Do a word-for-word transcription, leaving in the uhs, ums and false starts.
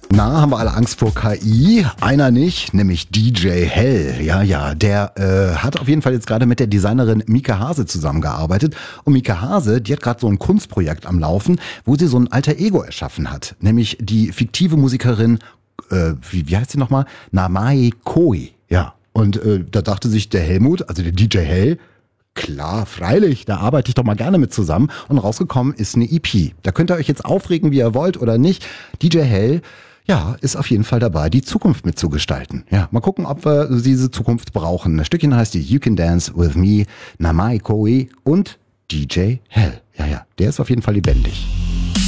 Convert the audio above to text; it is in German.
Na, haben wir alle Angst vor K I? Einer nicht, nämlich D J Hell. Ja, ja, der äh, hat auf jeden Fall jetzt gerade mit der Designerin Mika Hase zusammengearbeitet. Und Mika Hase, die hat gerade so ein Kunstprojekt am Laufen, wo sie so ein alter Ego erschaffen hat. Nämlich die fiktive Musikerin, äh, wie, wie heißt sie nochmal? Namai Koi. Ja, und äh, da dachte sich der Helmut, also der D J Hell, klar, freilich, da arbeite ich doch mal gerne mit zusammen. Und rausgekommen ist eine E P. Da könnt ihr euch jetzt aufregen, wie ihr wollt oder nicht. D J Hell, ja, ist auf jeden Fall dabei, die Zukunft mitzugestalten. Ja, mal gucken, ob wir diese Zukunft brauchen. Das Stückchen heißt die You Can Dance With Me, Namai Koi und D J Hell. Ja, ja, der ist auf jeden Fall lebendig.